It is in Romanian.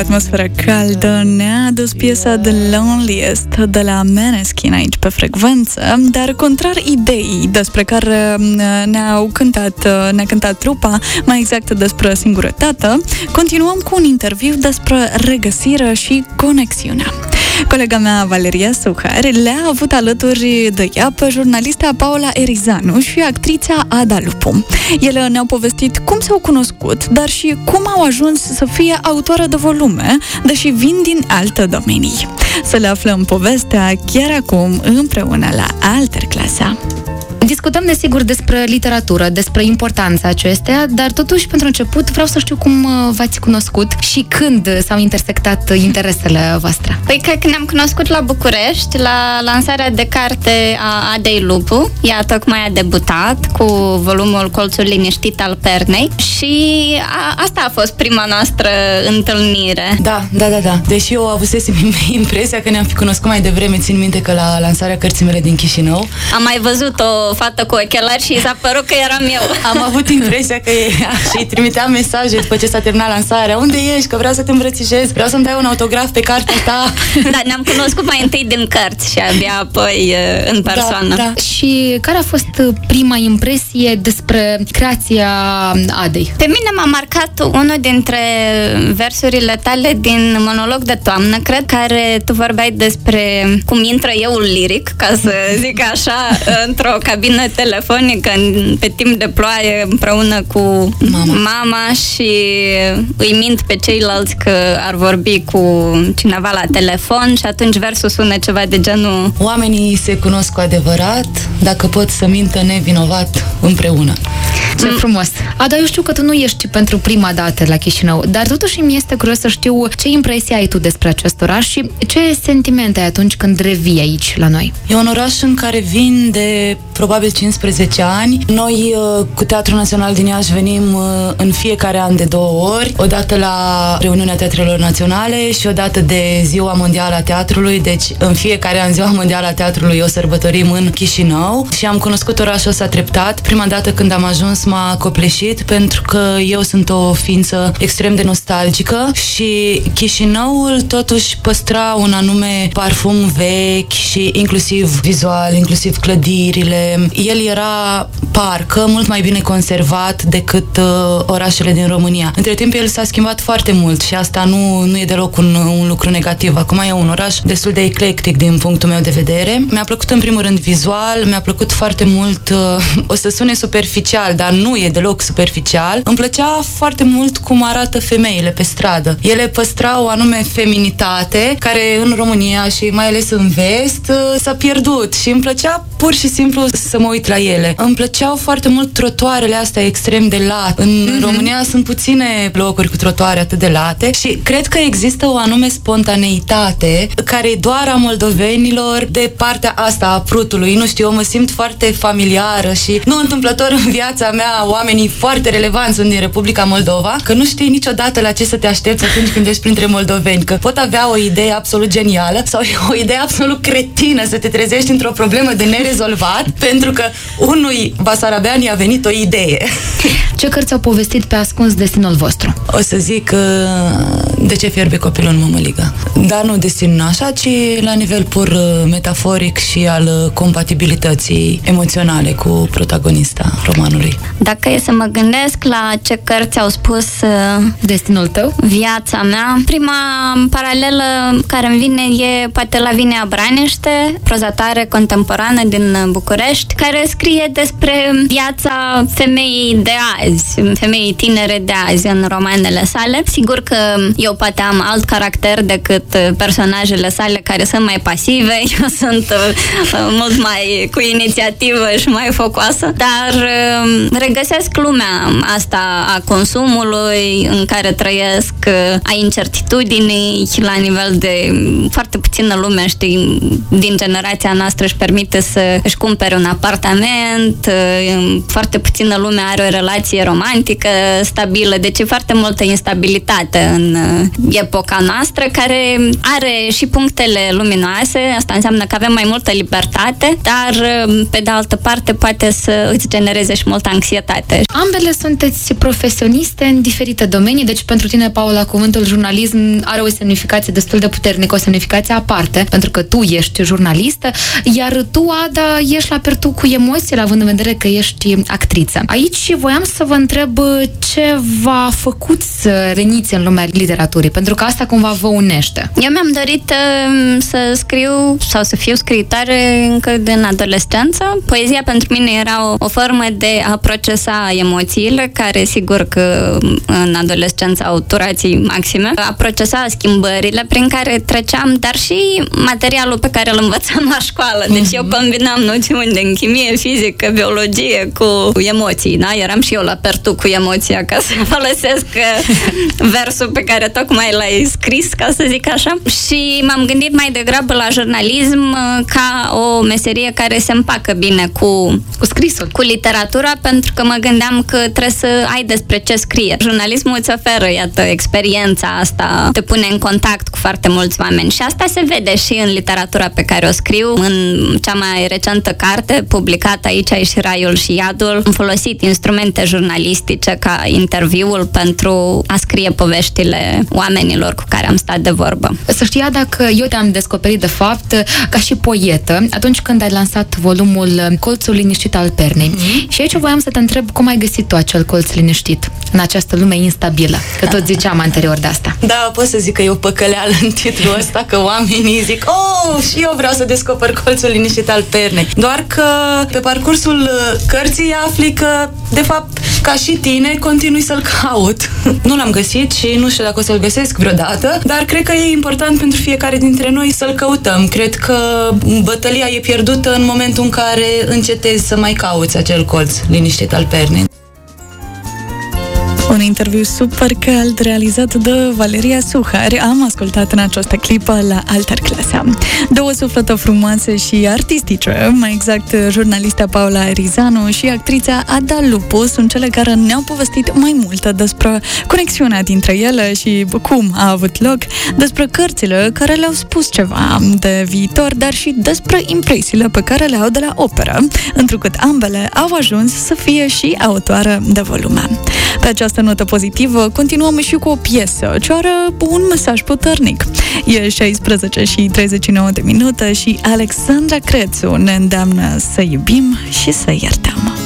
Atmosfera caldă ne-a adus piesa The Loneliest de la Måneskin aici pe frecvență, dar contrar ideii despre care ne-a cântat trupa, mai exact despre singurătate, continuăm cu un interviu despre regăsire și conexiunea. Colega mea, Valeria Suhar, le-a avut alături de ea pe jurnalista Paula Erizanu și actrița Ada Lupu. Ele ne-au povestit cum s-au cunoscut, dar și cum au ajuns să fie autoare de volume, deși vin din alte domenii. Să le aflăm povestea chiar acum împreună la Alterclasa. Discutăm, desigur, despre literatură, despre importanța acesteia, dar totuși, pentru început, vreau să știu cum v-ați cunoscut și când s-au intersectat interesele voastre. Păi, cred că ne-am cunoscut la București, la lansarea de carte a Adei Lupu. Ea tocmai a debutat cu volumul Colțul liniștit al Pernei și asta a fost prima noastră întâlnire. Da. Deși eu avusesem impresia că ne-am fi cunoscut mai devreme, țin minte că la lansarea cărții mele din Chișinău am mai văzut o fată cu ochelari și s-a părut că eram eu. Am avut impresia că e ea și îi trimiteam mesaje după ce s-a terminat lansarea. Unde ești? Că vreau să te îmbrățișez, vreau să-mi dai un autograf pe cartea ta. Da, ne-am cunoscut mai întâi din cărți și abia apoi în persoană. Da. Și care a fost prima impresie despre creația Adei? Pe mine m-a marcat unul dintre versurile tale din Monolog de toamnă, cred, care tu vorbeai despre cum intră euul liric, ca să zic așa, într-o cabină telefonică pe timp de ploaie împreună cu mama și îi mint pe ceilalți că ar vorbi cu cineva la telefon și atunci versul sună ceva de genul: oamenii se cunosc cu adevărat dacă pot să mintă nevinovat împreună. Ce frumos! Ada, eu știu că tu nu ești pentru prima dată la Chișinău, dar totuși mi este curios să știu ce impresie ai tu despre acest oraș și ce sentimente ai atunci când revii aici la noi. E un oraș în care vin de probabil 15 ani. Noi cu Teatrul Național din Iași venim în fiecare an de 2 ori, odată la Reuniunea Teatrelor Naționale și odată de Ziua Mondială a Teatrului, deci în fiecare an Ziua Mondială a Teatrului o sărbătorim în Chișinău și am cunoscut orașul ăsta treptat. Prima dată când am ajuns m-a copleșit pentru că eu sunt o ființă extrem de nostalgică și Chișinăul totuși păstra un anume parfum vechi și inclusiv vizual, inclusiv clădirile. El era parcă mult mai bine conservat decât orașele din România. Între timp el s-a schimbat foarte mult și asta nu e deloc un lucru negativ. Acum e un oraș destul de eclectic din punctul meu de vedere. Mi-a plăcut în primul rând vizual, mi-a plăcut foarte mult, o să sune superficial, dar nu e deloc superficial. Îmi plăcea foarte mult cum arată femeile pe stradă. Ele păstrau o anume feminitate care în România și mai ales în vest s-a pierdut și îmi plăcea pur și simplu să mă uit la ele. Îmi plăceau foarte mult trotuarele astea extrem de late. În România sunt puține locuri cu trotuare atât de late și cred că există o anume spontaneitate care e doar a moldovenilor de partea asta a Prutului. Nu știu, eu mă simt foarte familiară și nu întâmplător în viața mea oamenii foarte relevanți sunt din Republica Moldova, că nu știi niciodată la ce să te aștepți atunci când ești printre moldoveni, că pot avea o idee absolut genială sau o idee absolut cretină să te trezești într-o problemă de nerezolvat pentru că unui basarabean i-a venit o idee. Ce cărți au povestit pe ascuns destinul vostru? O să zic De ce fierbe copilul în mămăligă? Dar nu destin așa, ci la nivel pur metaforic și al compatibilității emoționale cu protagonista romanului. Dacă e să mă gândesc la ce cărți au spus destinul tău, viața mea, prima paralelă care îmi vine e poate Lavinia Braniște, prozatare contemporană din București, care scrie despre viața femeii de azi, femeii tinere de azi în romanele sale. Sigur că eu poate am alt caracter decât personajele sale care sunt mai pasive, eu sunt mult mai cu inițiativă și mai focoasă, dar regăsesc lumea asta a consumului în care trăiesc, a incertitudinii la nivel de foarte puțină lume, știi, din generația noastră își permite să își cumpere un apart apartament, foarte puțină lume are o relație romantică stabilă, deci e foarte multă instabilitate în epoca noastră, care are și punctele luminoase, asta înseamnă că avem mai multă libertate, dar pe de altă parte poate să îți genereze și multă anxietate. Ambele sunteți profesioniste în diferite domenii, deci pentru tine, Paula, cuvântul jurnalism are o semnificație destul de puternică, o semnificație aparte, pentru că tu ești jurnalistă, iar tu, Ada, ești la pertu cu emoțiile, având în vedere că ești actriță. Aici voiam să vă întreb ce v-a făcut să reniți în lumea literaturii, pentru că asta cumva vă unește. Eu mi-am dorit să scriu sau să fiu scriitoare încă din adolescență. Poezia pentru mine era o formă de a procesa emoțiile, care sigur că în adolescență au turații maxime, a procesa schimbările prin care treceam, dar și materialul pe care îl învățam la școală. Deci eu combinam noțiuni de chimie, fizică, biologie cu emoții, da? Eram și eu la pertu cu emoția, ca să folosesc versul pe care tocmai l-ai scris, ca să zic așa. Și m-am gândit mai degrabă la jurnalism ca o meserie care se împacă bine cu scrisul, cu literatura, pentru că mă gândeam că trebuie să ai despre ce scrie. Jurnalismul îți oferă, iată, experiența asta, te pune în contact cu foarte mulți oameni și asta se vede și în literatura pe care o scriu. În cea mai recentă carte, publicată aici, ai și Raiul și Iadul, am folosit instrumente jurnalistice ca interviul pentru a scrie poveștile oamenilor cu care am stat de vorbă. Să știi, dacă eu te-am descoperit de fapt ca și poetă atunci când ai lansat volumul Colțul liniștit al Pernei. Și aici voiam să te întreb cum ai găsit tu acel colț liniștit în această lume instabilă, că tot ziceam anterior de asta. Da, pot să zic că e o păcăleală în titlul ăsta, că oamenii zic, oh, și eu vreau să descoper colțul liniștit al Pernei. Doar că pe parcursul cărții afli că, de fapt, ca și tine, continui să-l caut. Nu l-am găsit și nu știu dacă o să-l găsesc vreodată, dar cred că e important pentru fiecare dintre noi să-l căutăm. Cred că bătălia e pierdută în momentul în care încetezi să mai cauți acel colț liniștit al Pernei. Un interviu super cald realizat de Valeria Suhar am ascultat în această clipă la Alterclasea. Două suflete frumoase și artistice, mai exact jurnalista Paula Erizanu și actrița Ada Lupu, sunt cele care ne-au povestit mai multe despre conexiunea dintre ele și cum a avut loc, despre cărțile care le-au spus ceva de viitor, dar și despre impresiile pe care le au de la operă, întrucât ambele au ajuns să fie și autoare de volume. Pe această notă pozitivă, continuăm și cu o piesă ce are un mesaj puternic. E 16:39 și Alexandra Crețu ne îndeamnă să iubim și să iertăm.